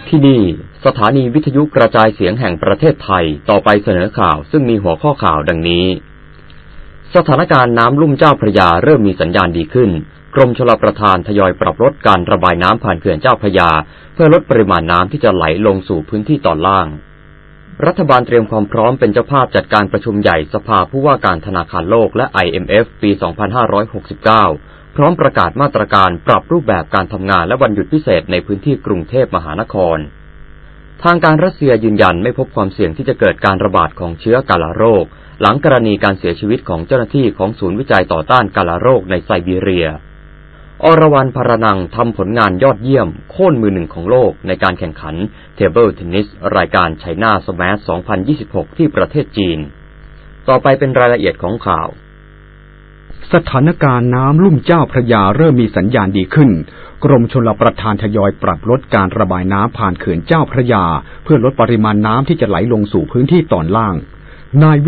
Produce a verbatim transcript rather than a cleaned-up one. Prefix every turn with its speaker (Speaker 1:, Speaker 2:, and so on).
Speaker 1: ที่นี่สถานีวิทยุกระจายเสียงแห่งประเทศไทยต่อไปเสนอข่าวซึ่งมีหัวข้อข่าวดังนี้สถานการณ์น้ำลุ่มเจ้าพระยาเริ่มมีสัญญาณดีขึ้นกรมชลประทานทยอยปรับลดการระบายน้ำผ่านเขื่อนเจ้าพระยาเพื่อลดปริมาณน้ำที่จะไหลลงสู่พื้นที่ตอนล่างรัฐบาลเตรียมความพร้อมเป็นเจ้าภาพจัดการประชุมใหญ่สภาผู้ว่าการธนาคารโลกและ ไอ เอ็ม เอฟ ปี สองพันห้าร้อยหกสิบเก้า พร้อมประกาศมาตรการปรับรูปแบบการทำงานและวันหยุดพิเศษในพื้นที่กรุงเทพมหานครทางการรัสเซียยืนยันไม่พบความเสี่ยงที่จะเกิดการระบาดของเชื้อกาฬโรคหลังกรณีการเสียชีวิตของเจ้าหน้าที่ของศูนย์วิจัยต่อต้านกาฬโรคในไซบีเรียอรวรรณ พรนังทำผลงานยอดเยี่ยมโค่นมือหนึ่งของโลกในการแข่งขันเทเบิลเทนนิสรายการไชน่าสแมช สองพันยี่สิบหก ที่ประเทศจีนต่อไปเป็นรายละเอียดของข่าว
Speaker 2: สถานการณ์น้ำลุ่มเจ้าพระยาเริ่มมีสัญญาณดีขึ้นกรมชลประทานทยอยปรับลดการระบายน้ำผ่านเขื่อนเจ้าพระยาเพื่อลดปริมาณน้ำที่จะไหลลงสู่พื้นที่ตอนล่างนาย